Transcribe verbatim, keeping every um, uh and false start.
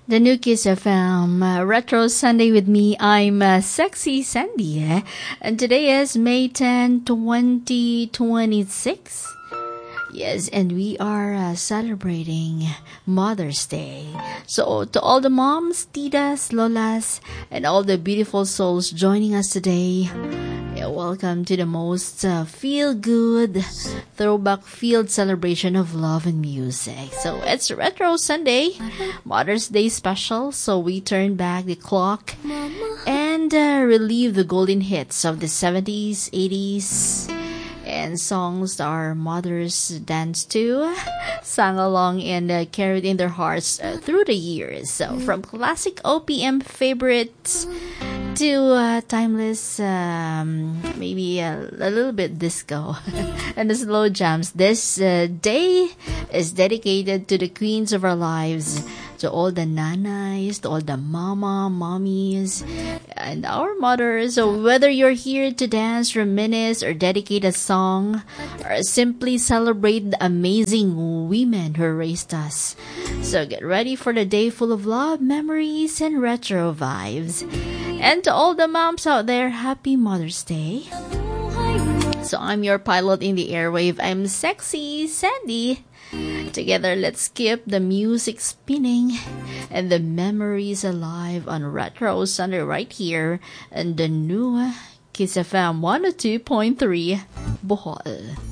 The new Kiss F M uh, Retro Sunday with me. I'm uh, Sexy Sandy, eh? And today is May tenth, twenty twenty-six. Yes, and we are uh, celebrating Mother's Day. So to all the moms, titas, lolas, and all the beautiful souls joining us today, yeah, welcome to the most uh, feel-good throwback field celebration of love and music. So it's Retro Sunday, Mother's Day special. So we turn back the clock and uh, relive the golden hits of the seventies, eighties, and songs our mothers danced to, sang along, and uh, carried in their hearts uh, through the years. So from classic O P M favorites to uh, timeless, um, maybe a, a little bit disco and the slow jams. This uh, day is dedicated to the queens of our lives, to all the nanays, to all the mama, mommies, and our mothers. So whether you're here to dance, reminisce, or dedicate a song, or simply celebrate the amazing women who raised us, so get ready for the day full of love, memories, and retro vibes. And to all the moms out there, happy Mother's Day. So I'm your pilot in the airwave. I'm Sexy Sandy. Together, let's keep the music spinning and the memories alive on Retro Sunday right here and the new Kiss F M one oh two point three Bohol.